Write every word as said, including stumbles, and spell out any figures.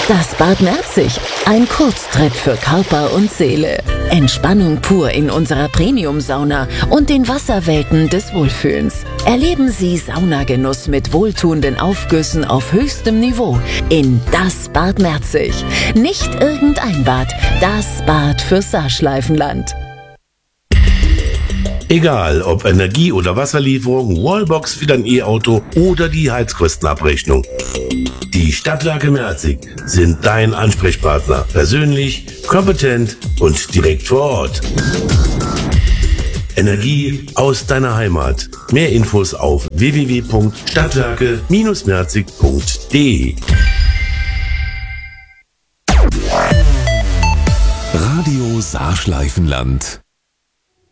Das Bad Merzig, ein Kurztrip für Körper und Seele. Entspannung pur in unserer Premium-Sauna und den Wasserwelten des Wohlfühlens. Erleben Sie Saunagenuss mit wohltuenden Aufgüssen auf höchstem Niveau in das Bad Merzig. Nicht irgendein Bad, das Bad für Saarschleifenland. Egal, ob Energie- oder Wasserlieferung, Wallbox für dein E-Auto oder die Heizkostenabrechnung. Die Stadtwerke Merzig sind dein Ansprechpartner. Persönlich, kompetent und direkt vor Ort. Energie aus deiner Heimat. Mehr Infos auf w w w punkt stadtwerke merzig punkt d e. Radio Saarschleifenland.